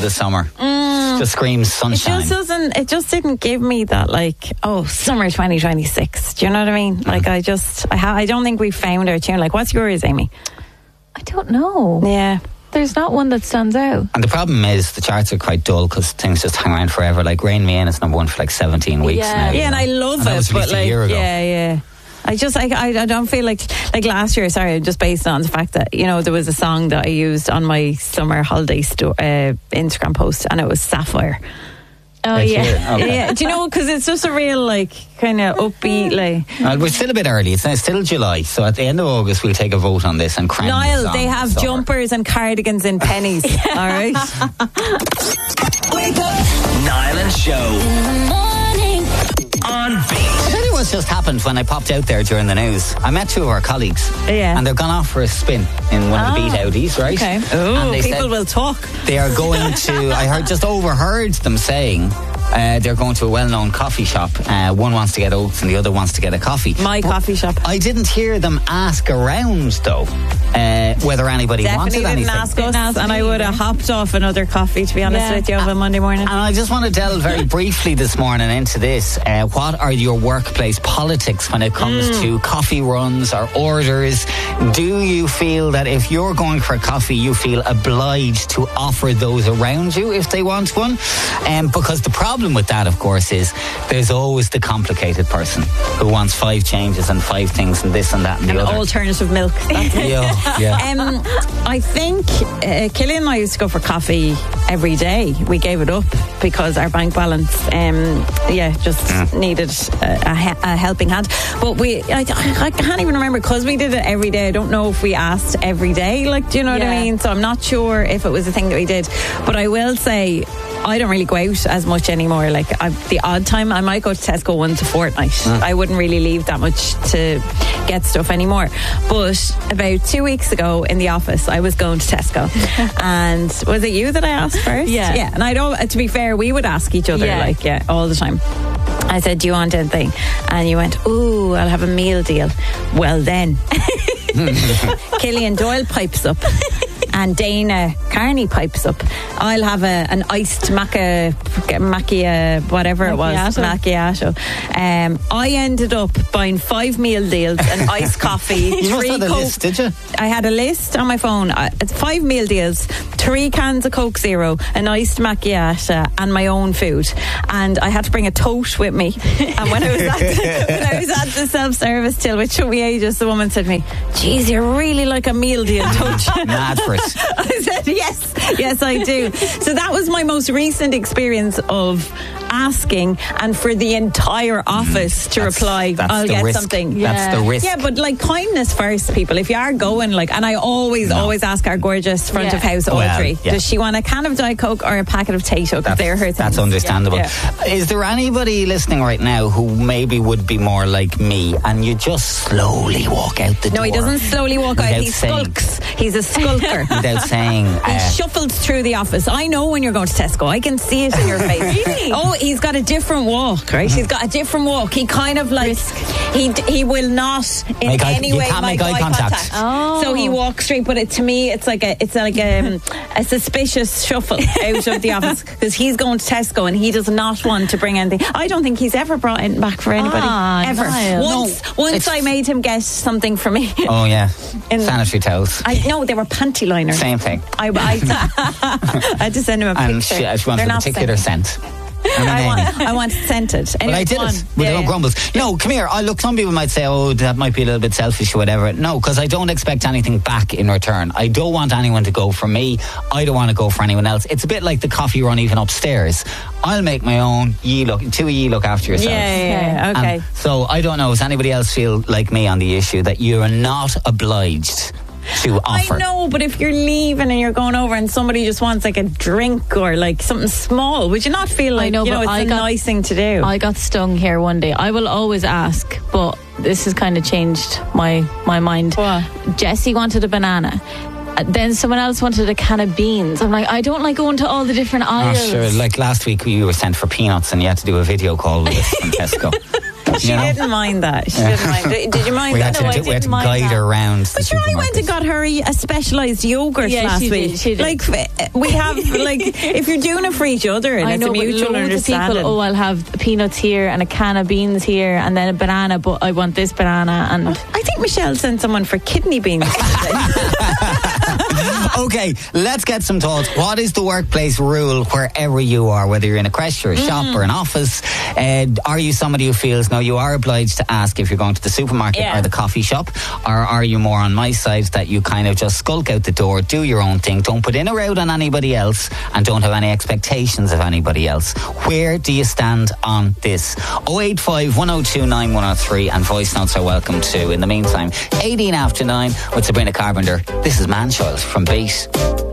the summer. Just screams sunshine. It just didn't give me that, like, summer 2026. Do you know what I mean? Like, I don't think we found our tune. Like, what's yours, Amy? I don't know. Yeah. There's not one that stands out. And the problem is the charts are quite dull because things just hang around forever. Like Rain Me In is number one for like 17 weeks now. Yeah, and I love it. That was released a year ago. Yeah. I don't feel like last year, sorry, just based on the fact that, you know, there was a song that I used on my summer holiday Instagram post, and it was Sapphire. Oh, yeah. Okay. Yeah, do you know, because it's just a real, like, kind of upbeat, like... Well, we're still a bit early. It's still July, so at the end of August we'll take a vote on this and crank Niall, this on they have summer. jumpers and cardigans in pennies, all right? Wake up. Niall and Show. In the morning. On Beat. I'll tell you what's just happened when I popped out there during the news. I met two of our colleagues. Yeah. And they've gone off for a spin in one of the Beat Audis, right? Okay. And they People said will talk. they are going to, overheard them saying they're going to a well-known coffee shop. One wants to get oats and the other wants to get a coffee. My coffee shop. I didn't hear them ask around, though, whether anybody Definitely wanted didn't anything. ask us, and I would have hopped off another coffee, to be honest with you, on a Monday morning. And I just want to delve very briefly this morning into this. What are your workplace politics when it comes to coffee runs or orders? Do you feel that if you're going for a coffee, you feel obliged to offer those around you if they want one? Because the problem with that, of course, is there's always the complicated person who wants 5 changes and 5 things and this and that and the other. Alternative milk. That's it. Yeah. I think Killian and I used to go for coffee every day. We gave it up because our bank balance needed a helping hand. But I can't even remember, because we did it every day. I don't know if we asked every day, like, do you know what I mean? So I'm not sure if it was a thing that we did. But I will say, I don't really go out as much anymore. Like, the odd time I might go to Tesco once a fortnight. I wouldn't really leave that much to get stuff anymore. But about 2 weeks ago in the office, I was going to Tesco, and was it you that I asked first? Yeah. And I don't. To be fair, we would ask each other all the time. I said, "Do you want anything?" And you went, "Ooh, I'll have a meal deal." Well, then Killian Doyle pipes up. And Dana Carney pipes up. I'll have an iced macchiato, whatever it was. Macchiato. I ended up buying 5 meal deals, an iced coffee, You must 3 have a Coke. list, did you? I had a list on my phone. It's 5 meal deals, 3 cans of Coke Zero, an iced macchiato, and my own food. And I had to bring a tote with me. And when I was at the self-service till, which took me ages, the woman said to me, "Geez, you're really like a meal deal, don't you?" Mad for it. I said, yes, I do. So that was my most recent experience of asking, and for the entire office to reply, "I'll get risk. something." That's the risk. Yeah, but like, kindness first, people. If you are going, like, and I always ask our gorgeous front of house Audrey, does she want a can of Diet Coke or a packet of Tato? Because they're her things. That's understandable. Yeah. Is there anybody listening right now who maybe would be more like me, and you just slowly walk out the door? No, he doesn't slowly walk out. He skulks. He's a skulker. Without saying... He shuffles through the office. I know when you're going to Tesco. I can see it in your face. Really? Oh, he's got a different walk, right? He's got a different walk. He kind of like... He will not in any way make eye contact. Oh. So he walks straight, but to me, it's like a suspicious shuffle out of the office, because he's going to Tesco and he does not want to bring anything. I don't think he's ever brought it back for anybody. Ever. Nice. Once I made him get something for me. Oh, yeah. Sanitary towels. No, they were panty liners. Same thing. I had to send him a picture. And she wanted a particular scent. I want scented. Anyway, But I did it with no grumbles. No, come here. Look, some people might say, "Oh, that might be a little bit selfish or whatever." No, because I don't expect anything back in return. I don't want anyone to go for me. I don't want to go for anyone else. It's a bit like the coffee run even upstairs. I'll make my own. Ye look after yourselves. Yeah, okay. And so I don't know. Does anybody else feel like me on the issue that you're not obliged to offer? I know, but if you're leaving and you're going over and somebody just wants like a drink or like something small, would you not feel like, it's a nice thing to do? I got stung here one day. I will always ask, but this has kind of changed my mind. What? Jessie wanted a banana. Then someone else wanted a can of beans. I'm like, I don't like going to all the different aisles. Sure. Like last week, you were sent for peanuts and you had to do a video call with us from Tesco. She didn't mind that. She didn't mind. Did you mind We that? had to guide her around. But sure, I went and got her a specialised yogurt last week. She did. Like, we have, like, if you're doing it for each other and it's a mutual understanding. People, I'll have peanuts here and a can of beans here and then a banana, but I want this banana. And I think Michelle sent someone for kidney beans. Okay, let's get some thoughts. What is the workplace rule wherever you are, whether you're in a creche or a shop or an office? Are you somebody who feels, no, you are obliged to ask if you're going to the supermarket or the coffee shop? Or are you more on my side that you kind of just skulk out the door, do your own thing, don't put in or out on anybody else, and don't have any expectations of anybody else? Where do you stand on this? 085 1029 103, and voice notes are welcome too. In the meantime, 18 after 9 with Sabrina Carpenter. This is Manchild from Beat.